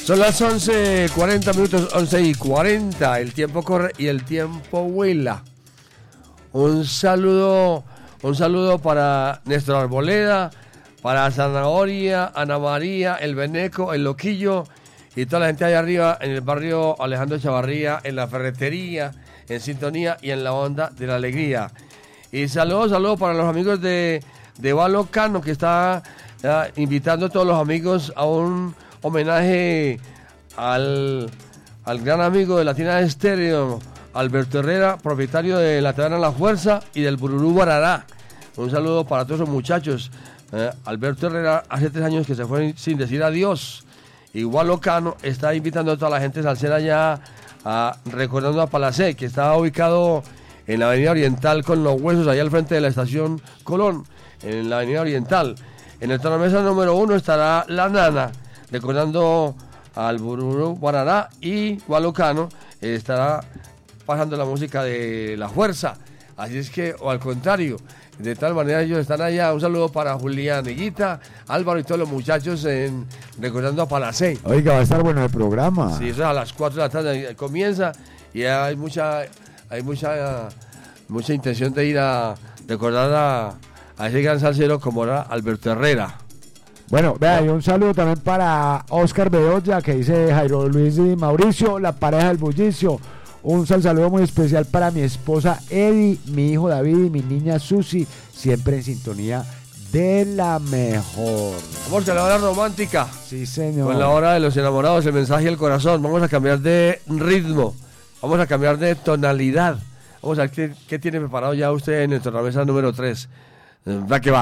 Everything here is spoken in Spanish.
Son las 11:40 minutos, 11:40. El tiempo corre y el tiempo vuela. Un saludo para Néstor Arboleda, para Zanahoria, Ana María, el Beneco, el Loquillo y toda la gente allá arriba en el barrio Alejandro Chavarría, en la ferretería, en sintonía y en la onda de la alegría. Y saludos para los amigos de Valo Cano, que está invitando a todos los amigos a un homenaje al gran amigo de Latina Estéreo, Alberto Herrera, propietario de la taberna La Fuerza y del Bururú Guarará. Un saludo para todos esos muchachos. Alberto Herrera hace 3 años que se fue sin decir adiós. Igual Locano está invitando a toda la gente salsera allá, recordando a Palacé, que está ubicado en la Avenida Oriental con los huesos, allá al frente de la estación Colón, en la Avenida Oriental. En el tornamesa número 1 estará La Nana, recordando al Bururú Guarará, y Gualocano estará pasando la música de La Fuerza. Así es que, o al contrario, de tal manera ellos están allá. Un saludo para Julián, Higuita, Álvaro y todos los muchachos recordando a Palacé. Oiga, va a estar bueno el programa. Sí, eso es a las 4 de la tarde comienza y hay mucha intención de ir a recordar a ese gran salsero como era Alberto Herrera. Bueno, vea, y un saludo también para Oscar Bedoya, que dice Jairo Luis y Mauricio, la pareja del bullicio. Un saludo muy especial para mi esposa Eddie, mi hijo David y mi niña Susi, siempre en sintonía de la mejor. Vamos con la hora romántica. Sí, señor. Con la hora de los enamorados, el mensaje del corazón. Vamos a cambiar de ritmo, vamos a cambiar de tonalidad. Vamos a ver qué tiene preparado ya usted en el tornamesa número 3. Va que va.